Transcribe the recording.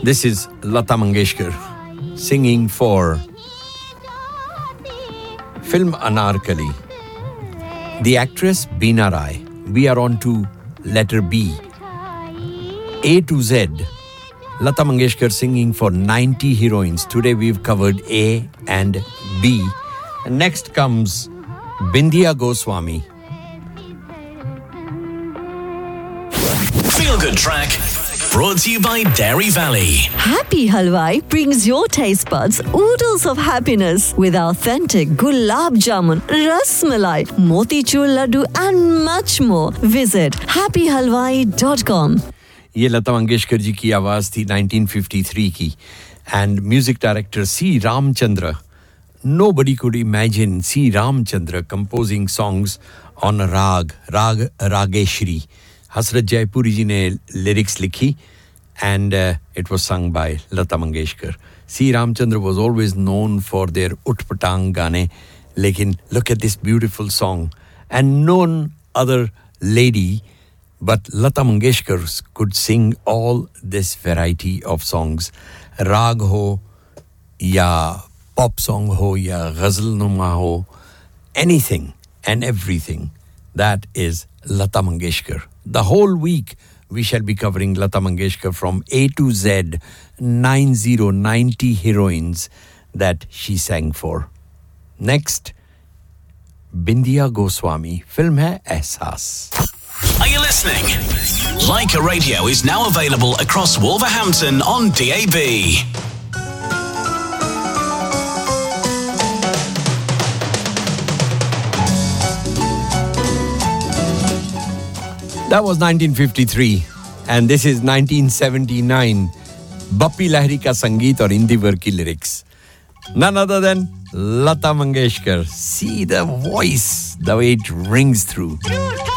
This is Lata Mangeshkar singing for film Anarkali. The actress Beena Rai. We are on to letter B. A to Z. Lata Mangeshkar singing for 90 heroines. Today we've covered A and B. And next comes Bindya Goswami. Feel Good Track, brought to you by Dairy Valley. Happy Halwai brings your taste buds oodles of happiness with authentic gulab jamun, ras malai, motichur laddu and much more. Visit happyhalwai.com. ये लता मंगेशकर जी की आवाज थी 1953 की and music director C. Ramchandra. Nobody could imagine C. Ramchandra composing songs on a Rag Rageshri. Hasrat Jaipuri ji ne lyrics likhi and it was sung by Lata Mangeshkar. C. Ramchandra was always known for their Utpatang Gane, lekin look at this beautiful song. And none other lady but Lata Mangeshkar could sing all this variety of songs. Rag ho, ya pop song ho, ya ghazal numa ho, anything and everything. That is Lata Mangeshkar. The whole week we shall be covering Lata Mangeshkar from A to Z, 90 heroines that she sang for. Next, Bindya Goswami. Film hai Ehsaas. Are you listening? Leica Radio is now available across Wolverhampton on DAB. That was 1953 and this is 1979. Bappi Lahiri ka sangeet aur Indivar ki lyrics. None other than Lata Mangeshkar. See the voice, the way it rings through.